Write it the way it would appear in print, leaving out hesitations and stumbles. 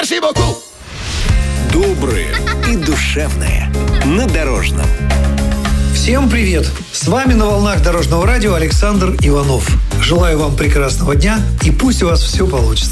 Merci beaucoup. Доброе и душевное на Дорожном. Всем привет! С вами на волнах Дорожного радио Александр Иванов. Желаю вам прекрасного дня и пусть у вас все получится.